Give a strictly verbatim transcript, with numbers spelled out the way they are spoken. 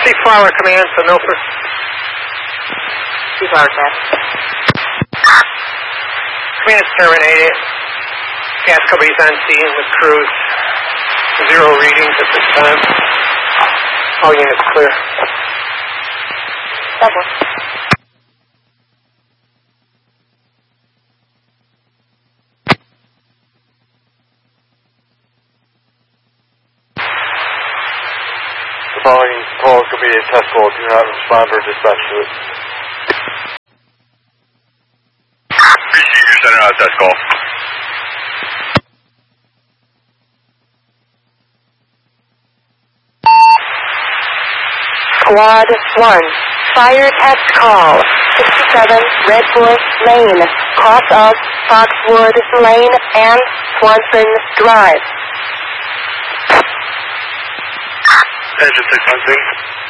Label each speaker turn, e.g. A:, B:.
A: Flower Command for Milford.
B: C Flower Cat.
A: Command's terminated. Gas company's on scene with crews. Zero readings at this time. All units clear.
B: Double.
C: The following call could be a test call. Do not respond or dispatch to it.
D: Appreciate you sending out a test call.
B: Squad one. Fire test call. sixty-seven Redwood Lane. Cross of Foxwood Lane and Swanson Drive.
D: Engine six one six.